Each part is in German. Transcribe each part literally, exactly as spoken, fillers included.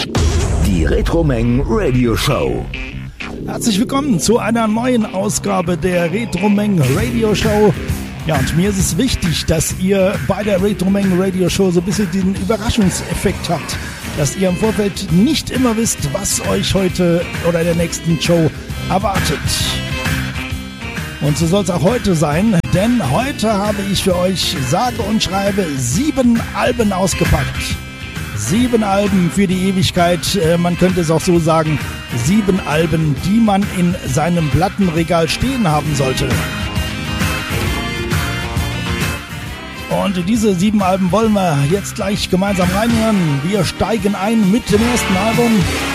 Die Retromeng Radio Show. Herzlich willkommen zu einer neuen Ausgabe der Retromeng Radio Show. Ja, und mir ist es wichtig, dass ihr bei der Retromeng Radio Show so ein bisschen den Überraschungseffekt habt. Dass ihr im Vorfeld nicht immer wisst, was euch heute oder in der nächsten Show erwartet. Und so soll es auch heute sein, denn heute habe ich für euch sage und schreibe sieben Alben ausgepackt. Sieben Alben für die Ewigkeit, man könnte es auch so sagen, sieben Alben, die man in seinem Plattenregal stehen haben sollte. Und diese sieben Alben wollen wir jetzt gleich gemeinsam reinhören. Wir steigen ein mit dem ersten Album.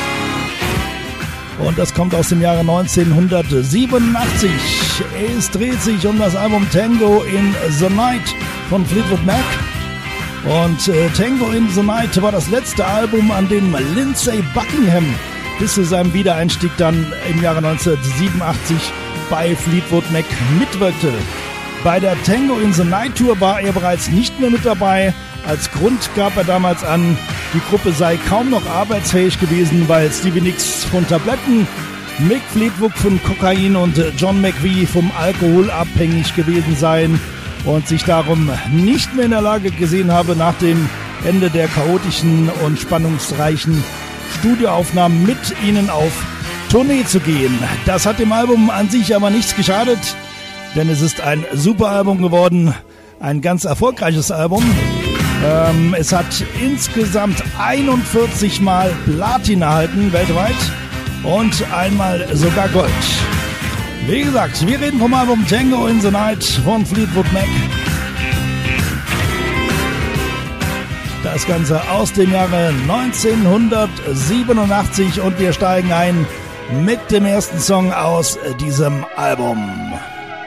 Und das kommt aus dem Jahre neunzehnhundertsiebenundachtzig. Es dreht sich um das Album Tango in the Night von Fleetwood Mac. Und äh, Tango in the Night war das letzte Album, an dem Lindsey Buckingham bis zu seinem Wiedereinstieg dann im Jahre neunzehnhundertsiebenundachtzig bei Fleetwood Mac mitwirkte. Bei der Tango in the Night Tour war er bereits nicht mehr mit dabei. Als Grund gab er damals an, die Gruppe sei kaum noch arbeitsfähig gewesen, weil Stevie Nicks von Tabletten, Mick Fleetwood von Kokain und John McVie vom Alkohol abhängig gewesen seien und sich darum nicht mehr in der Lage gesehen habe, nach dem Ende der chaotischen und spannungsreichen Studioaufnahmen mit ihnen auf Tournee zu gehen. Das hat dem Album an sich aber nichts geschadet, denn es ist ein super Album geworden, ein ganz erfolgreiches Album. Ähm, es hat insgesamt einundvierzig Mal Platin erhalten weltweit und einmal sogar Gold. Wie gesagt, wir reden vom Album Tango in the Night von Fleetwood Mac. Das Ganze aus dem Jahre neunzehnhundertsiebenundachtzig und wir steigen ein mit dem ersten Song aus diesem Album.